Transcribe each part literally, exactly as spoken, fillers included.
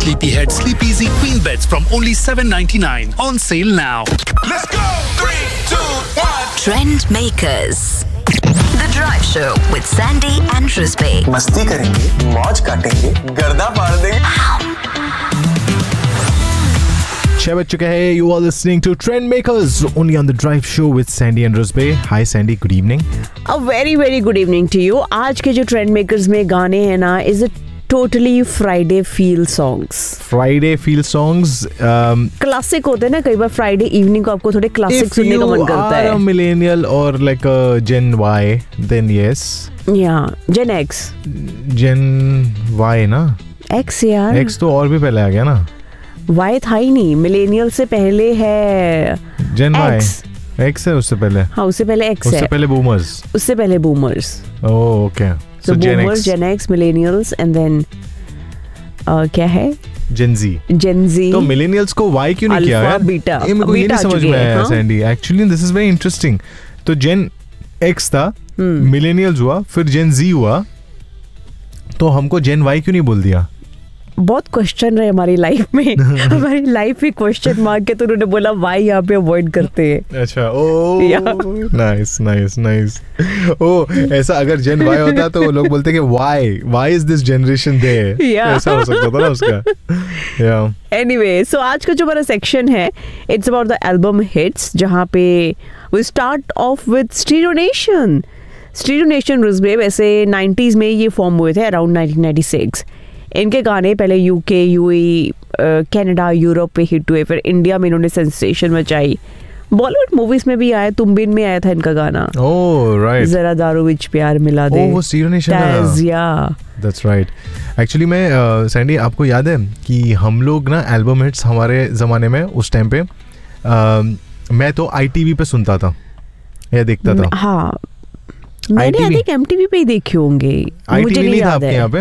Sleepyhead Sleep Easy Queen Beds from only seven ninety-nine. On sale now. Let's go! Three, two, one. Trend Makers. The Drive Show with Sandy and Rizbe. मस्ती करेंगे, मौज काटेंगे, गर्दा फाड़ देंगे. छह बज चुके हैं. You are listening to Trend Makers only on the Drive Show with Sandy and Rizbe. Hi Sandy, good evening. A very very good evening to you. आज के जो Trend Makers में गाने हैं ना, is it totally Friday feel songs. Friday feel songs. Um, classic होते हैं ना, कई बार फ्राइडे इवनिंग को आपको थोड़े क्लासिक सुनने का मन करता है. If you are a millennial or like a Gen Y, then yes. Yeah, Gen X. Gen Y ना? X यार. X तो और भी पहले आ गया ना. Y था ही नहीं, मिलेनियल से पहले है Gen Y. X. X है उससे पहले. हाँ, उससे पहले X है. उससे पहले boomers. उससे पहले boomers. Oh, okay. So, so Gen boomers, X. Gen X, millennials and then uh, क्या है? Gen Z. Gen Z. तो millennials को Y क्यों नहीं किया यार? बीटा. ये मेरे को ये नहीं समझ में आया Sandy. Actually this is very interesting. तो Gen X था, millennials हुआ, फिर Gen Z हुआ, तो हमको Gen Y क्यों नहीं बोल दिया? बहुत क्वेश्चन रहे हमारी लाइफ में. हमारी लाइफ ही क्वेश्चन मार्क के, तो उन्होंने बोला वाई यहाँ पे अवॉइड करते हैं. अच्छा. ओह, नाइस नाइस नाइस. ओह, ऐसा अगर जेन वाई होता तो लोग बोलते कि Y Y is this generation there. ऐसा हो सकता था ना उसका. या एनीवे, सो आज का जो हमारा सेक्शन है, it's about the album hits, जहाँ पे we start of with stereo nation. Stereo nation रिजबे वैसे नाइंटीज़ में ये फॉर्म हुए थे, अराउंड नाइनटीन नाइंटी सिक्स. इनके गाने पहले यूके, यूएई, कनाडा, यूरोप पे हिट हुए, फिर इंडिया में इन्होंने सेंसेशन मचाई. बॉलीवुड मूवीज में भी आया, तुम बिन में आया था इनका गाना. Oh right. जरा दारू विच प्यार मिला दे. ओह, वो स्टीरियो नेशन था. या दैट्स राइट. एक्चुअली मैं सैंडी, आपको याद है कि हम लोग ना एल्बम हिट्स हमारे ज़माने में उस टाइम पे uh, मैं तो आईटीवी पे सुनता था या देखता था. हाँ, मैंने आई थिंक एमटीवी पे ही देखे होंगे. मुझे नहीं था याद आपके है. यहाँ पे.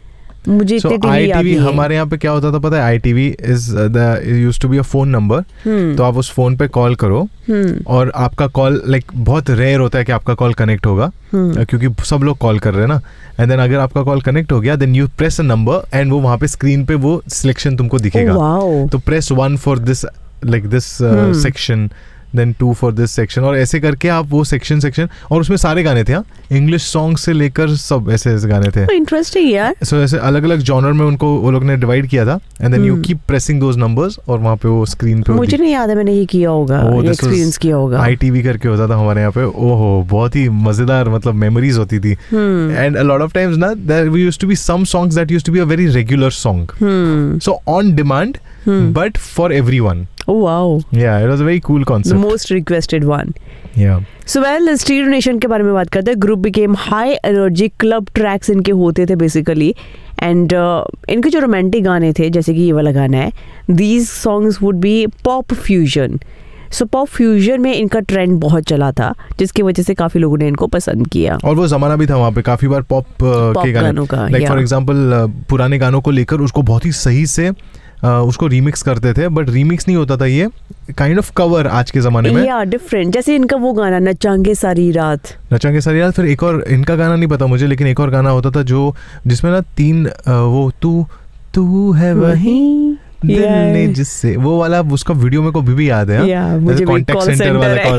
मुझे so, आई टी वी हमारे यहाँ पे क्या होता था पता है? I T V is the used to be a phone number. तो आप उस फोन पे कॉल करो और आपका कॉल लाइक बहुत रेयर होता है कि आपका कॉल कनेक्ट होगा, क्योंकि सब लोग कॉल कर रहे हैं ना. एंड देन अगर आपका कॉल कनेक्ट हो गया, then you press a number and वो वहाँ पे स्क्रीन पे वो सिलेक्शन तुमको दिखेगा. oh, wow. तो press one for this like this section, then to for this section, और ऐसे करके आप वो सेक्शन सेक्शन और उसमें सारे गाने थे. इंग्लिश सॉन्ग से लेकर सब ऐसे ऐसे गाने थे. इंटरेस्टिंग यार. सो ऐसे अलग अलग जॉनर में उनको वो लोग ने डिवाइड किया था. And then you keep pressing those numbers और वहाँ पे वो स्क्रीन पे. मुझे नहीं याद है मैंने ये किया होगा, ये एक्सपीरियंस किया होगा. आईटीवी करके होता था हमारे यहाँ पे. ओहो, बहुत ही मजेदार मतलब मेमोरीज होती थी. And a lot of times ना there used to be some songs that used to be a very regular song, so on demand but for everyone. Oh wow. Yeah, it was a very cool concept. The most requested one. Yeah. So well, Stereo Nation के बारे में बात करते हैं. Group became high energy club tracks इनके होते थे basically. And uh, इनके जो रोमांटिक गाने थे, जैसे कि ये वाला गाना है, these songs would be pop fusion. So pop fusion में इनका ट्रेंड बहुत चला था, जिसकी वजह से काफी लोगों ने इनको पसंद किया. और वो जमाना भी था वहाँ पे काफी बार पॉप uh, के गानों का. लाइक फॉर एग्जांपल पुराने गानों को लेकर उसको बहुत ही सही से Uh, उसको रीमिक्स करते थे, बट रीमिक्स नहीं होता था, ये काइंड ऑफ कवर आज के जमाने में. या डिफरेंट. जैसे इनका वो गाना नचांगे सारी रात. नचांगे सारी रात. फिर एक और इनका गाना नहीं पता मुझे, लेकिन एक और गाना होता था जो जिसमें ना तीन uh, वो तू तू है वही दिल ने जिससे, वो वाला उसका वीडियो मेरे को भी, भी याद है. yeah, मुझे भी कॉन्टैक्ट सेंटर वाला call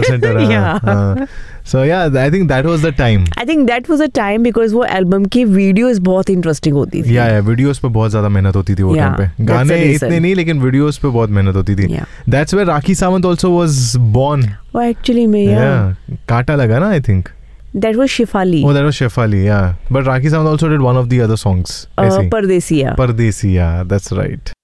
centre. So yeah, I think that was the time. I think that was the time because वो एल्बम की वीडियोस बहुत इंटरेस्टिंग होती थी. Yeah, yeah, वीडियोस पे बहुत ज्यादा मेहनत होती थी वो टाइम पे. गाने इतने नहीं, लेकिन वीडियोस पे बहुत मेहनत होती थी. Yeah. That's where Rakhi Sawant also was born. वो एक्चुअली में yeah, कांटा लगा ना, I think. That was Shefali. Oh, that was Shefali, yeah. But Rakhi Sawant also did one of the other songs. Uh, Pardesiya. Pardesiya, that's right.